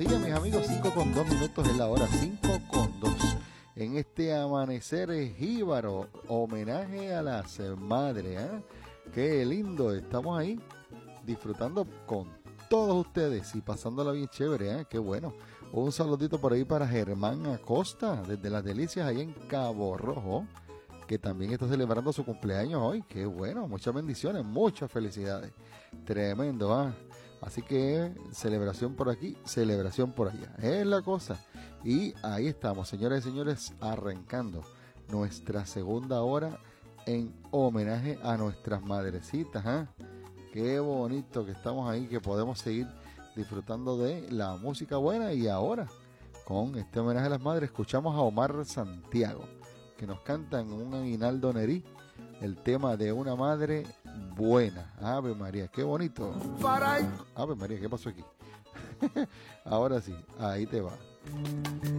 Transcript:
Sí, mis amigos, 5:02 es la hora, 5:02. En este amanecer jíbaro, homenaje a las madres, ¿eh? Qué lindo, estamos ahí disfrutando con todos ustedes y pasándola bien chévere, ¿eh? Qué bueno. Un saludito por ahí para Germán Acosta, desde Las Delicias, ahí en Cabo Rojo, que también está celebrando su cumpleaños hoy. Qué bueno, muchas bendiciones, muchas felicidades. Tremendo, ¿ah? Así que celebración por aquí, celebración por allá. Es la cosa. Y ahí estamos, señoras y señores, arrancando nuestra segunda hora en homenaje a nuestras madrecitas, ¿ah? Qué bonito que estamos ahí, que podemos seguir disfrutando de la música buena. Y ahora, con este homenaje a las madres, escuchamos a Omar Santiago, que nos canta en un aguinaldo nerí el tema de una madre buena. Ave María, qué bonito. Ave María, ¿qué pasó aquí? Ahora sí, ahí te va.